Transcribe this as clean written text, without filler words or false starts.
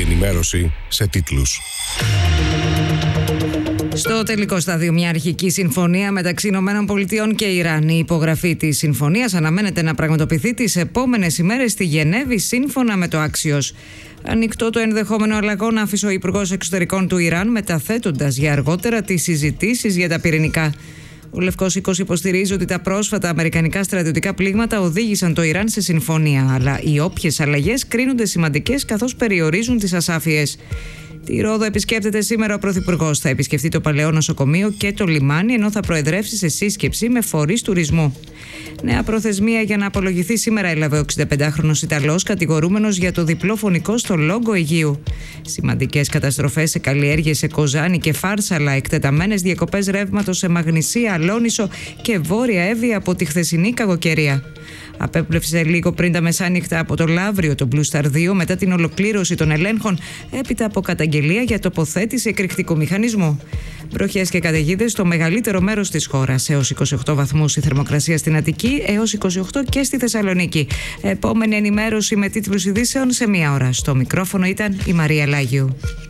ενημέρωση σε τίτλους. Στο τελικό στάδιο, μια αρχική συμφωνία μεταξύ ΗΠΑ και Ιράν. Η υπογραφή της συμφωνίας αναμένεται να πραγματοποιηθεί τις επόμενες ημέρες στη Γενέβη, σύμφωνα με το Axios. Ανοιχτό το ενδεχόμενο αλλαγών άφησε ο Υπουργός Εξωτερικών του Ιράν, μεταθέτοντας για αργότερα τις συζητήσεις για τα πυρηνικά. Ο Λευκός Οίκος υποστηρίζει ότι τα πρόσφατα αμερικανικά στρατιωτικά πλήγματα οδήγησαν το Ιράν σε συμφωνία, αλλά οι όποιες αλλαγές κρίνονται σημαντικές καθώς περιορίζουν τις ασάφειες. Τη Ρόδο επισκέπτεται σήμερα ο Πρωθυπουργός. Θα επισκεφτεί το παλαιό νοσοκομείο και το λιμάνι, ενώ θα προεδρεύσει σε σύσκεψη με φορείς τουρισμού. Νέα προθεσμία για να απολογηθεί σήμερα έλαβε ο 65χρονος Ιταλός, κατηγορούμενος για το διπλό φωνικό στο Λόγκο Αιγείου. Σημαντικές καταστροφές σε καλλιέργειες σε Κοζάνη και Φάρσαλα, εκτεταμένες διακοπές ρεύματος σε Μαγνησία, Αλόνισο και Βόρεια Εύβοια από τη χθεσινή κακοκαιρία. Απέπλευσε λίγο πριν τα μεσάνυχτα από το Λαύριο το Blue Star 2 μετά την ολοκλήρωση των ελέγχων έπειτα από καταγγελία για τοποθέτηση εκρηκτικού μηχανισμού. Βροχές και καταιγίδες στο μεγαλύτερο μέρος της χώρας. Έως 28 βαθμούς η θερμοκρασία στην Αττική, έως 28 και στη Θεσσαλονίκη. Επόμενη ενημέρωση με τίτλους ειδήσεων σε μία ώρα. Στο μικρόφωνο ήταν η Μαρία Λάγιου.